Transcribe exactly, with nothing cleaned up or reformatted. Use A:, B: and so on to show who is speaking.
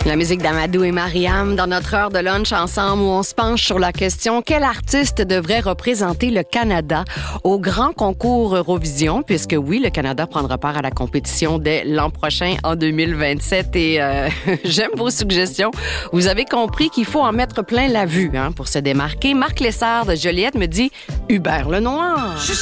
A: La musique d'Amadou et Mariam dans notre heure de lunch ensemble où on se penche sur la question quel artiste devrait représenter le Canada au grand concours Eurovision, puisque oui, le Canada prendra part à la compétition dès l'an prochain en deux mille vingt-sept et euh, j'aime vos suggestions. Vous avez compris qu'il faut en mettre plein la vue hein, pour se démarquer. Marc Lessard de Joliette me dit Hubert Lenoir.